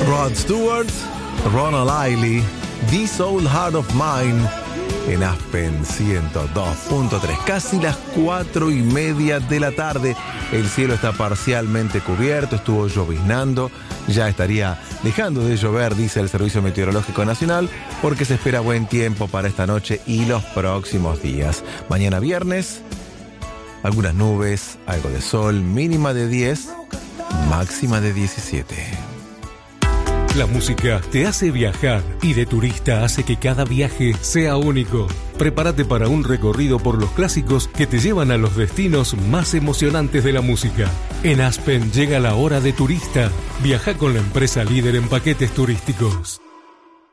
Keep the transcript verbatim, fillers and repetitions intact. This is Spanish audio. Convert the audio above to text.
Rod Stewart, Ronald Ailey, This Old Heart of Mine, en Aspen ciento dos punto tres. Casi las cuatro y media de la tarde. El cielo está parcialmente cubierto, estuvo lloviznando. Ya estaría dejando de llover, dice el Servicio Meteorológico Nacional, porque se espera buen tiempo para esta noche y los próximos días. Mañana viernes, algunas nubes, algo de sol, mínima de diez, máxima de diecisiete. La música te hace viajar y de turista hace que cada viaje sea único. Prepárate para un recorrido por los clásicos que te llevan a los destinos más emocionantes de la música. En Aspen llega la hora de turista. Viaja con la empresa líder en paquetes turísticos.